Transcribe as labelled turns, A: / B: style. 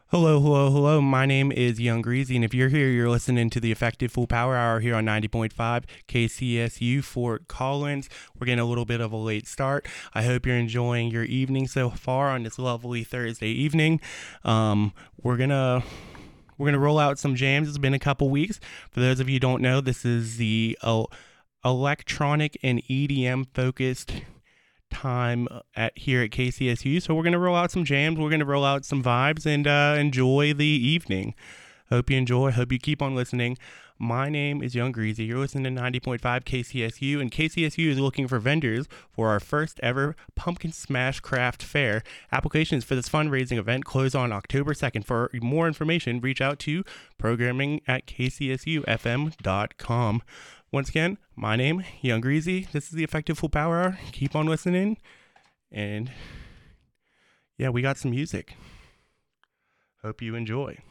A: Hello, hello, hello. My name is Young Greasy, and if you're here, you're listening to the Effective Full Power Hour here on 90.5 KCSU Fort Collins. We're getting a little bit of a late start. I hope you're enjoying your evening so far on this lovely Thursday evening. We're gonna roll out some jams. It's been a couple weeks. For those of you who don't know, this is the electronic and EDM focused time at here at KCSU. So we're gonna roll out some jams. We're gonna roll out some vibes and enjoy the evening. Hope you enjoy. Hope you keep on listening. My name is Young Greasy. You're listening to 90.5 KCSU, and KCSU is looking for vendors for our first ever Pumpkin Smash Craft Fair. Applications for this fundraising event close on October 2nd. For more information, reach out to programming at kcsufm.com. Once again, my name, Young Greasy. This is the Effective Full Power Hour. Keep on listening. And yeah, we got some music. Hope you enjoy.